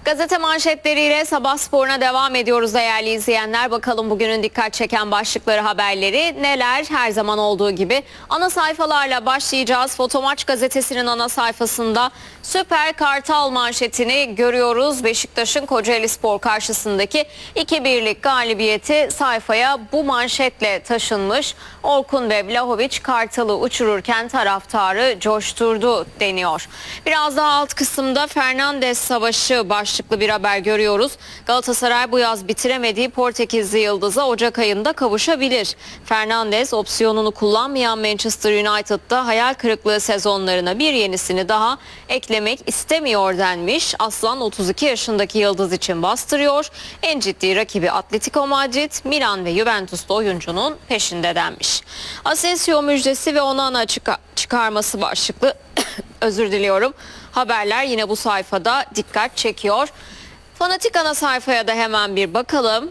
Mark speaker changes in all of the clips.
Speaker 1: Gazete manşetleriyle sabah sporuna devam ediyoruz değerli izleyenler. Bakalım bugünün dikkat çeken başlıkları, haberleri neler? Her zaman olduğu gibi ana sayfalarla başlayacağız. Fotomaç gazetesinin ana sayfasında Süper Kartal manşetini görüyoruz. Beşiktaş'ın Kocaelispor karşısındaki 2-1'lik galibiyeti sayfaya bu manşetle taşınmış. Orkun ve Vlahovic Kartal'ı uçururken taraftarı coşturdu deniyor. Biraz daha alt kısımda Fernandes savaşı başlıklı bir haber görüyoruz. Galatasaray bu yaz bitiremediği Portekizli yıldıza Ocak ayında kavuşabilir. Fernandes opsiyonunu kullanmayan Manchester United'da hayal kırıklığı sezonlarına bir yenisini daha eklemek istemiyor denmiş. Aslan 32 yaşındaki yıldız için bastırıyor. En ciddi rakibi Atletico Madrid, Milan ve Juventus'ta oyuncunun peşinde denmiş. Asensio müjdesi ve Onana çıkarması başlıklı özür diliyorum. Haberler yine bu sayfada dikkat çekiyor. Fanatik ana sayfaya da hemen bir bakalım.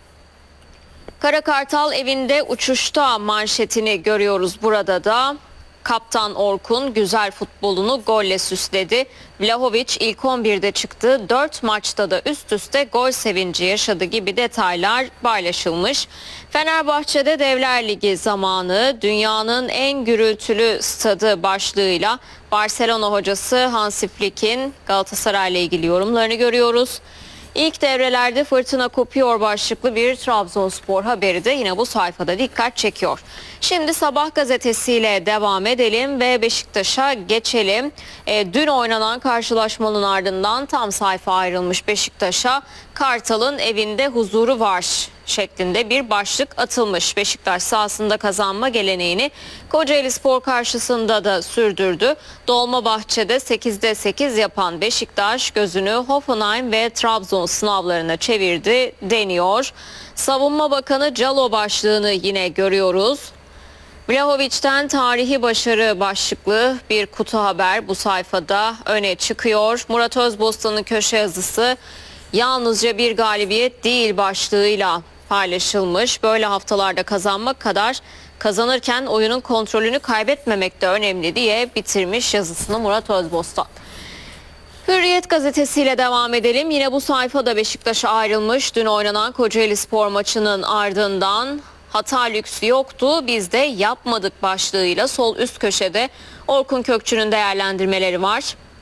Speaker 1: Kara Kartal evinde uçuşta manşetini görüyoruz burada da. Kaptan Orkun güzel futbolunu golle süsledi. Vlahovic ilk 11'de çıktı. 4 maçta da üst üste gol sevinci yaşadı gibi detaylar paylaşılmış. Fenerbahçe'de Devler Ligi zamanı dünyanın en gürültülü stadı başlığıyla Barcelona hocası Hansi Flick'in Galatasaray ile ilgili yorumlarını görüyoruz. İlk devrelerde fırtına kopuyor başlıklı bir Trabzonspor haberi de yine bu sayfada dikkat çekiyor. Şimdi Sabah gazetesiyle devam edelim ve Beşiktaş'a geçelim. Dün oynanan karşılaşmanın ardından tam sayfa ayrılmış Beşiktaş'a Kartal'ın evinde huzuru var şeklinde bir başlık atılmış. Beşiktaş sahasında kazanma geleneğini Kocaelispor karşısında da sürdürdü. Dolmabahçe'de 8'de 8 yapan Beşiktaş gözünü Hoffenheim ve Trabzon sınavlarına çevirdi deniyor. Savunma Bakanı Calo başlığını yine görüyoruz. Vlahovic'ten tarihi başarı başlıklı bir kutu haber bu sayfada öne çıkıyor. Murat Özbostan'ın köşe yazısı yalnızca bir galibiyet değil başlığıyla paylaşılmış. Böyle haftalarda kazanmak kadar kazanırken oyunun kontrolünü kaybetmemek de önemli diye bitirmiş yazısını Murat Özbostan. Hürriyet gazetesiyle devam edelim. Yine bu sayfada Beşiktaş'a ayrılmış. Dün oynanan Kocaelispor maçının ardından hata lüksü yoktu, biz de yapmadık başlığıyla sol üst köşede Orkun Kökçü'nün değerlendirmeleri var.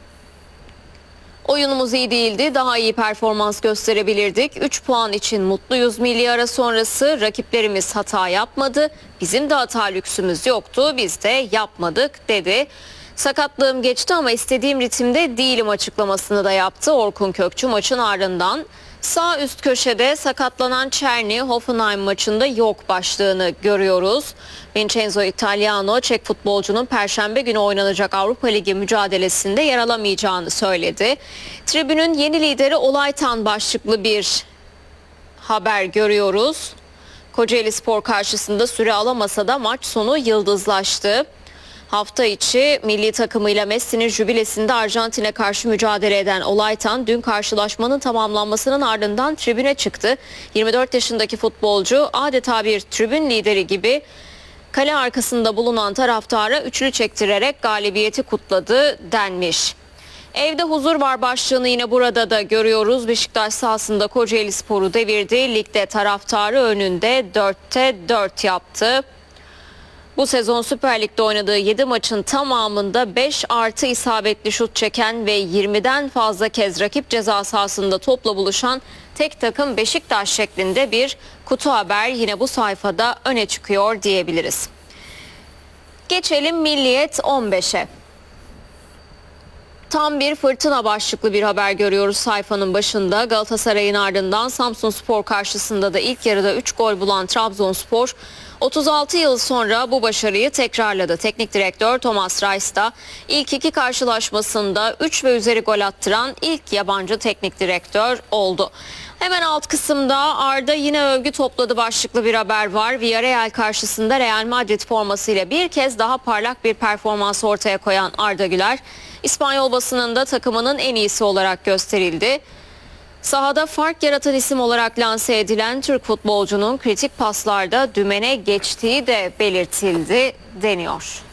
Speaker 1: Oyunumuz iyi değildi, daha iyi performans gösterebilirdik. 3 puan için mutluyuz. Milli ara sonrası rakiplerimiz hata yapmadı. Bizim de hata lüksümüz yoktu, biz de yapmadık dedi. Sakatlığım geçti ama istediğim ritimde değilim açıklamasını da yaptı Orkun Kökçü maçın ardından. Sağ üst köşede sakatlanan Czerny Hoffenheim maçında yok başlığını görüyoruz. Vincenzo Italiano Çek futbolcunun Perşembe günü oynanacak Avrupa Ligi mücadelesinde yer alamayacağını söyledi. Tribünün yeni lideri Olaytan başlıklı bir haber görüyoruz. Kocaelispor karşısında süre alamasa da maç sonu yıldızlaştı. Hafta içi milli takımıyla Messi'nin jübilesinde Arjantin'e karşı mücadele eden Olaytan dün karşılaşmanın tamamlanmasının ardından tribüne çıktı. 24 yaşındaki futbolcu adeta bir tribün lideri gibi kale arkasında bulunan taraftara üçlü çektirerek galibiyeti kutladı denmiş. Evde huzur var başlığını yine burada da görüyoruz. Beşiktaş sahasında Kocaelispor'u devirdi. Ligde taraftarı önünde 4'te 4 yaptı. Bu sezon Süper Lig'de oynadığı 7 maçın tamamında 5 artı isabetli şut çeken ve 20'den fazla kez rakip ceza sahasında topla buluşan tek takım Beşiktaş şeklinde bir kutu haber yine bu sayfada öne çıkıyor diyebiliriz. Geçelim Milliyet 15'e. Tam bir fırtına başlıklı bir haber görüyoruz sayfanın başında. Galatasaray'ın ardından Samsunspor karşısında da ilk yarıda 3 gol bulan Trabzonspor 36 yıl sonra bu başarıyı tekrarladı. Teknik direktör Thomas Reis da ilk iki karşılaşmasında 3 ve üzeri gol attıran ilk yabancı teknik direktör oldu. Hemen alt kısımda Arda yine övgü topladı başlıklı bir haber var. Villarreal karşısında Real Madrid formasıyla bir kez daha parlak bir performans ortaya koyan Arda Güler, İspanyol basınında takımının en iyisi olarak gösterildi. Sahada fark yaratan isim olarak lanse edilen Türk futbolcunun kritik paslarda dümene geçtiği de belirtildi deniyor.